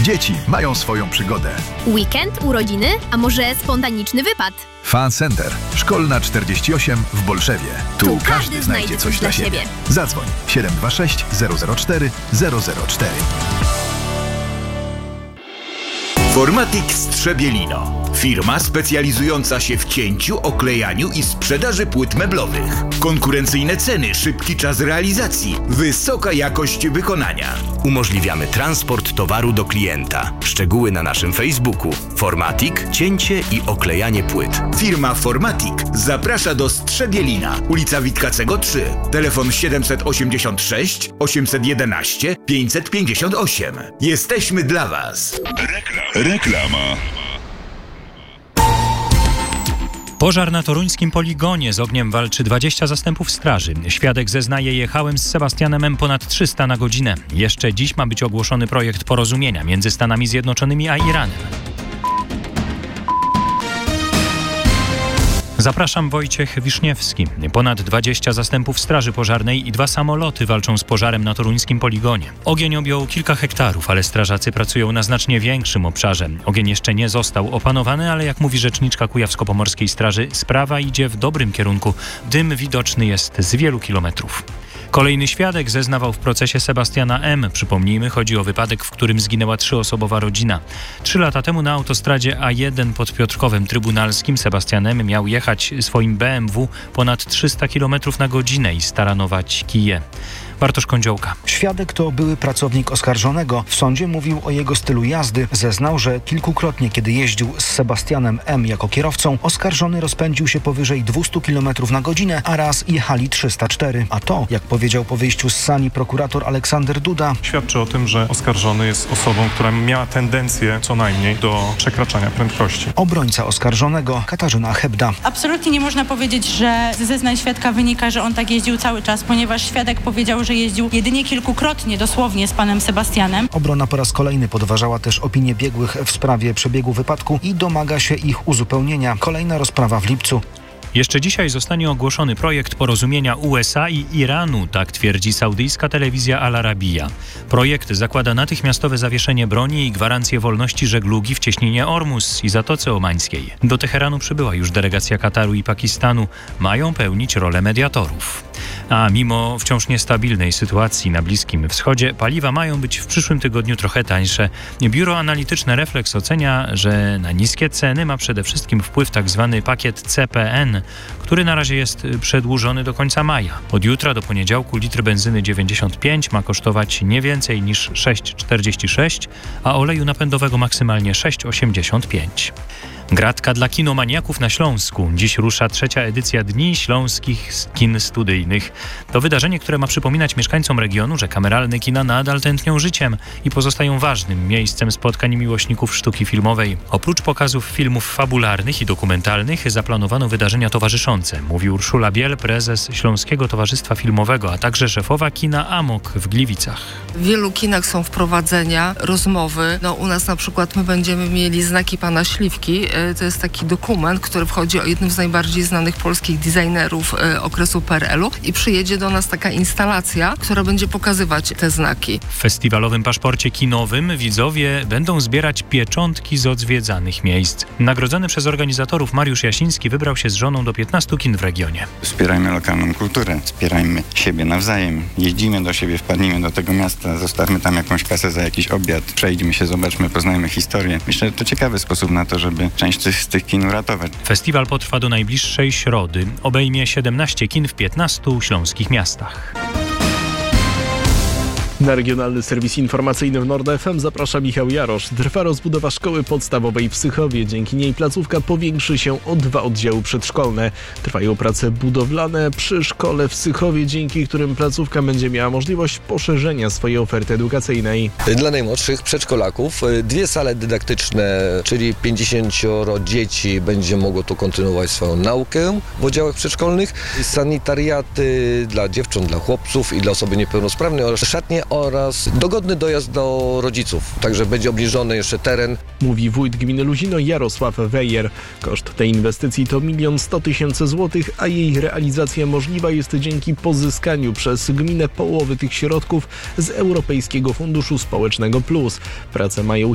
Dzieci mają swoją przygodę. Weekend, urodziny, a może spontaniczny wypad? Fan Center. Szkolna 48 w Bolszewie. Tu każdy znajdzie coś dla siebie. Zadzwoń 726 004 004. Formatik Strzebielino. Firma specjalizująca się w cięciu, oklejaniu i sprzedaży płyt meblowych. Konkurencyjne ceny, szybki czas realizacji, wysoka jakość wykonania. Umożliwiamy transport towaru do klienta. Szczegóły na naszym Facebooku. Formatik, cięcie i oklejanie płyt. Firma Formatik zaprasza do Strzebielina. Ulica Witkacego 3. Telefon 786 811 558. Jesteśmy dla Was. Reklama. Pożar na toruńskim poligonie. Z ogniem walczy 20 zastępów straży. Świadek zeznaje: jechałem z Sebastianem M ponad 300 na godzinę. Jeszcze dziś ma być ogłoszony projekt porozumienia między Stanami Zjednoczonymi a Iranem. Zapraszam, Wojciech Wiszniewski. Ponad 20 zastępów straży pożarnej i 2 samoloty walczą z pożarem na toruńskim poligonie. Ogień objął kilka hektarów, ale strażacy pracują na znacznie większym obszarze. Ogień jeszcze nie został opanowany, ale jak mówi rzeczniczka Kujawsko-Pomorskiej Straży, sprawa idzie w dobrym kierunku. Dym widoczny jest z wielu kilometrów. Kolejny świadek zeznawał w procesie Sebastiana M. Przypomnijmy, chodzi o wypadek, w którym zginęła 3-osobowa rodzina. 3 lata temu na autostradzie A1 pod Piotrkowem Trybunalskim Sebastian M. miał jechać swoim BMW ponad 300 km na godzinę i staranować kije. Bartosz Kądziołka. Świadek to były pracownik oskarżonego. W sądzie mówił o jego stylu jazdy. Zeznał, że kilkukrotnie, kiedy jeździł z Sebastianem M. jako kierowcą, oskarżony rozpędził się powyżej 200 km na godzinę, a raz jechali 304. A to, jak powiedział po wyjściu z sali prokurator Aleksander Duda, świadczy o tym, że oskarżony jest osobą, która miała tendencję co najmniej do przekraczania prędkości. Obrońca oskarżonego Katarzyna Hebda. Absolutnie nie można powiedzieć, że ze zeznań świadka wynika, że on tak jeździł cały czas, ponieważ świadek powiedział, że jeździł jedynie kilkukrotnie dosłownie z panem Sebastianem. Obrona po raz kolejny podważała też opinię biegłych w sprawie przebiegu wypadku i domaga się ich uzupełnienia. Kolejna rozprawa w lipcu. Jeszcze dzisiaj zostanie ogłoszony projekt porozumienia USA i Iranu, tak twierdzi saudyjska telewizja Al Arabiya. Projekt zakłada natychmiastowe zawieszenie broni i gwarancję wolności żeglugi w cieśninie Ormus i Zatoce Omańskiej. Do Teheranu przybyła już delegacja Kataru i Pakistanu. Mają pełnić rolę mediatorów. A mimo wciąż niestabilnej sytuacji na Bliskim Wschodzie, paliwa mają być w przyszłym tygodniu trochę tańsze. Biuro Analityczne Reflex ocenia, że na niskie ceny ma przede wszystkim wpływ tzw. pakiet CPN, który na razie jest przedłużony do końca maja. Od jutra do poniedziałku litr benzyny 95 ma kosztować nie więcej niż 6,46, a oleju napędowego maksymalnie 6,85. Gratka dla kinomaniaków na Śląsku. Dziś rusza 3. edycja Dni Śląskich Kin Studyjnych. To wydarzenie, które ma przypominać mieszkańcom regionu, że kameralne kina nadal tętnią życiem i pozostają ważnym miejscem spotkań miłośników sztuki filmowej. Oprócz pokazów filmów fabularnych i dokumentalnych zaplanowano wydarzenia towarzyszące, mówi Urszula Biel, prezes Śląskiego Towarzystwa Filmowego, a także szefowa kina Amok w Gliwicach. W wielu kinach są wprowadzenia, rozmowy. U nas na przykład my będziemy mieli Znaki Pana Śliwki. To jest taki dokument, który wchodzi o jednym z najbardziej znanych polskich designerów okresu PRL-u i przyjedzie do nas taka instalacja, która będzie pokazywać te znaki. W festiwalowym paszporcie kinowym widzowie będą zbierać pieczątki z odwiedzanych miejsc. Nagrodzony przez organizatorów Mariusz Jasiński wybrał się z żoną do 15 kin w regionie. Wspierajmy lokalną kulturę, wspierajmy siebie nawzajem. Jeździmy do siebie, wpadnijmy do tego miasta, zostawmy tam jakąś kasę za jakiś obiad, przejdźmy się, zobaczmy, poznajmy historię. Myślę, że to ciekawy sposób na to, żeby część z tych kin uratować. Festiwal potrwa do najbliższej środy. Obejmie 17 kin w 15 śląskich miastach. Na regionalny serwis informacyjny w Nord FM zaprasza Michał Jarosz. Trwa rozbudowa szkoły podstawowej w Sychowie. Dzięki niej placówka powiększy się o 2 oddziały przedszkolne. Trwają prace budowlane przy szkole w Sychowie, dzięki którym placówka będzie miała możliwość poszerzenia swojej oferty edukacyjnej. Dla najmłodszych przedszkolaków 2 sale dydaktyczne, czyli 50 dzieci będzie mogło tu kontynuować swoją naukę w oddziałach przedszkolnych. Sanitariaty dla dziewcząt, dla chłopców i dla osoby niepełnosprawnej oraz szatnie oraz dogodny dojazd do rodziców. Także będzie obniżony jeszcze teren. Mówi wójt gminy Luzino Jarosław Wejer. Koszt tej inwestycji to 1 100 000 złotych, a jej realizacja możliwa jest dzięki pozyskaniu przez gminę połowy tych środków z Europejskiego Funduszu Społecznego Plus. Prace mają